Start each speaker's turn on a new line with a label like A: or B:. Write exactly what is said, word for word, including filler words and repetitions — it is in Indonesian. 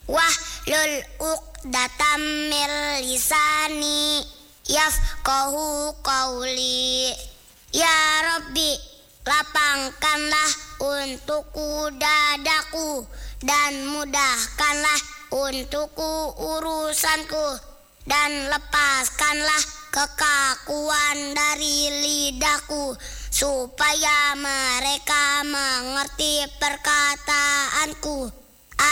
A: wahlul uqdatam min lisani yafqahu qawli. Ya Rabbi, lapangkanlah untukku dadaku dan mudahkanlah untukku urusanku, dan lepaskanlah kekakuan dari lidahku, supaya mereka mengerti perkataanku.